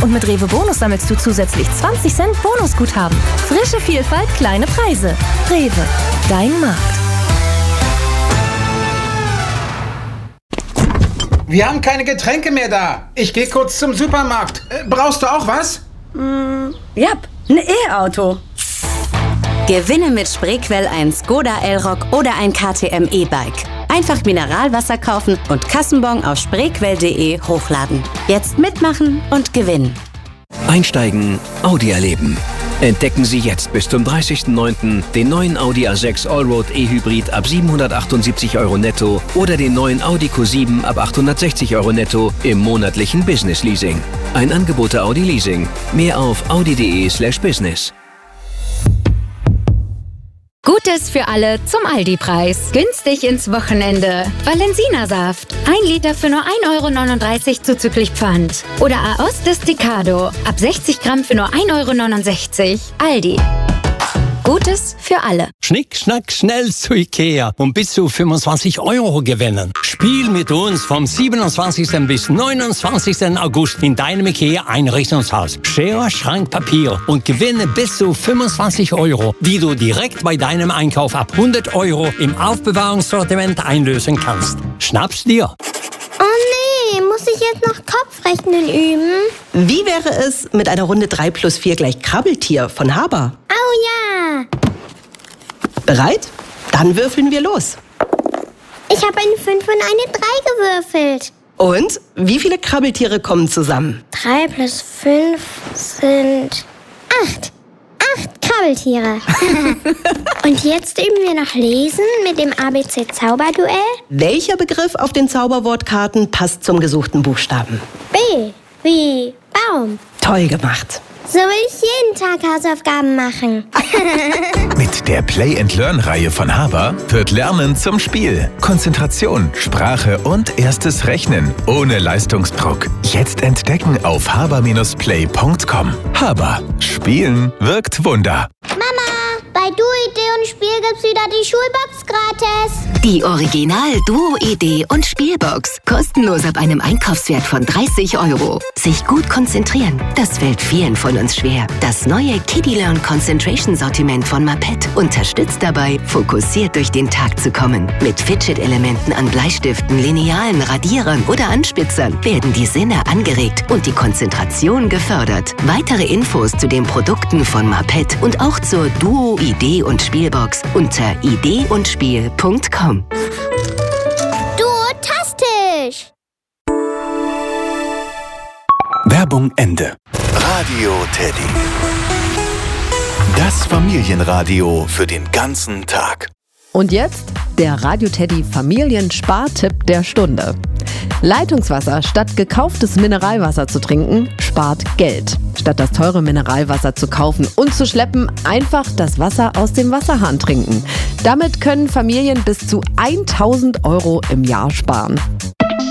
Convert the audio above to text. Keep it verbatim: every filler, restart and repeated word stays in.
Und mit Rewe Bonus sammelst du zusätzlich zwanzig Cent Bonusguthaben. Frische Vielfalt, kleine Preise. Rewe, dein Markt. Wir haben keine Getränke mehr da. Ich gehe kurz zum Supermarkt. Äh, brauchst du auch was? Mm, ja, ein E-Auto. Gewinne mit Spreequell ein Skoda Elroq oder ein K T M E-Bike. Einfach Mineralwasser kaufen und Kassenbon auf spreequell punkt de hochladen. Jetzt mitmachen und gewinnen. Einsteigen, Audi erleben. Entdecken Sie jetzt bis zum dreißigsten neunten den neuen Audi A sechs Allroad E-Hybrid ab siebenhundertachtundsiebzig Euro netto oder den neuen Audi Q sieben ab achthundertsechzig Euro netto im monatlichen Business Leasing. Ein Angebot der Audi Leasing. Mehr auf audi punkt de slash business. Gutes für alle zum Aldi-Preis. Günstig ins Wochenende. Valensina-Saft. Ein Liter für nur ein Euro neununddreißig zuzüglich Pfand. Oder Aos Desticado. Ab sechzig Gramm für nur ein Euro neunundsechzig. Aldi. Gutes für alle. Schnick, schnack, schnell zu Ikea und bis zu fünfundzwanzig Euro gewinnen. Spiel mit uns vom siebenundzwanzigsten bis neunundzwanzigsten August in deinem Ikea-Einrichtungshaus. Schere, Schrank, Papier und gewinne bis zu fünfundzwanzig Euro, die du direkt bei deinem Einkauf ab hundert Euro im Aufbewahrungssortiment einlösen kannst. Schnapp's dir! Oh nee, muss ich jetzt noch Kopfrechnen üben? Wie wäre es mit einer Runde drei plus vier gleich Krabbeltier von Haber? Oh ja! Bereit? Dann würfeln wir los. Ich habe eine fünf und eine drei gewürfelt. Und? Wie viele Krabbeltiere kommen zusammen? drei plus fünf sind acht. Acht Krabbeltiere. Und jetzt üben wir noch Lesen mit dem A B C-Zauberduell. Welcher Begriff auf den Zauberwortkarten passt zum gesuchten Buchstaben? B wie Baum. Toll gemacht. So will ich jeden Tag Hausaufgaben machen. Mit der Play-and-Learn-Reihe von Haber wird Lernen zum Spiel. Konzentration, Sprache und erstes Rechnen. Ohne Leistungsdruck. Jetzt entdecken auf haber Bindestrich play Punkt com. Haber. Spielen wirkt Wunder. Mama, bei Duo-Idee und Spiel gibt's wieder die Schulbox gratis. Die Original Duo-Idee und Spielbox. Kostenlos ab einem Einkaufswert von dreißig Euro. Sich gut konzentrieren, das fällt vielen von uns schwer. Das neue Kiddie Learn Concentration Sortiment von Mapet unterstützt dabei, fokussiert durch den Tag zu kommen. Mit Fidget-Elementen an Bleistiften, Linealen, Radierern oder Anspitzern werden die Sinne angeregt und die Konzentration gefördert. Weitere Infos zu den Produkten von Mapet und auch zur Duo-Idee und Spielbox unter idee und spiel Punkt com. Duotastisch! Werbung Ende. Radio Teddy. Das Familienradio für den ganzen Tag. Und jetzt der Radio Teddy Familienspartipp der Stunde. Leitungswasser statt gekauftes Mineralwasser zu trinken, spart Geld. Statt das teure Mineralwasser zu kaufen und zu schleppen, einfach das Wasser aus dem Wasserhahn trinken. Damit können Familien bis zu tausend Euro im Jahr sparen.